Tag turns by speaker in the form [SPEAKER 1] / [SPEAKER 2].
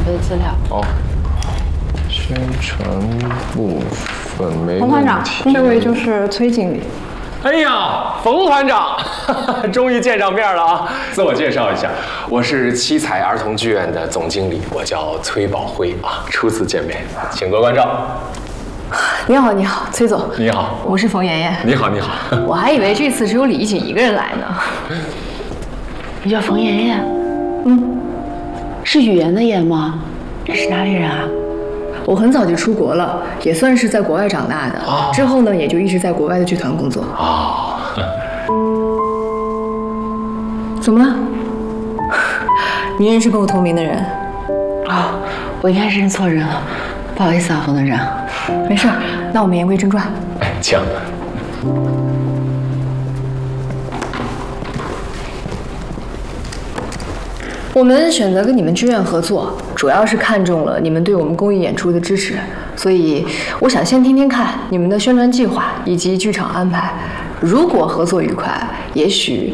[SPEAKER 1] 的资料。
[SPEAKER 2] 哦，宣传部分没问题。
[SPEAKER 3] 冯团长，这位就是崔经理。
[SPEAKER 2] 哎呀，冯团长，终于见上面了啊！自我介绍一下，我是七彩儿童剧院的总经理，我叫崔宝辉啊，初次见面，请多关照。
[SPEAKER 1] 你好，你好，崔总。
[SPEAKER 2] 你好，
[SPEAKER 1] 我是冯妍妍。
[SPEAKER 2] 你好，你好。
[SPEAKER 1] 我还以为这次只有李一锦一个人来呢。
[SPEAKER 4] 你叫冯妍妍？嗯，是语言的言吗？你是哪里人啊？
[SPEAKER 1] 我很早就出国了，也算是在国外长大的。
[SPEAKER 2] 哦、
[SPEAKER 1] 之后呢，也就一直在国外的剧团工作。
[SPEAKER 2] 哦。
[SPEAKER 1] 怎么了？你认识跟我同名的人？
[SPEAKER 4] 哦，我应该是认错人了，不好意思啊，冯团长。
[SPEAKER 1] 没事，那我们言归正传。
[SPEAKER 2] 哎，请。
[SPEAKER 1] 我们选择跟你们剧院合作，主要是看中了你们对我们公益演出的支持，所以我想先听听看你们的宣传计划以及剧场安排。如果合作愉快，也许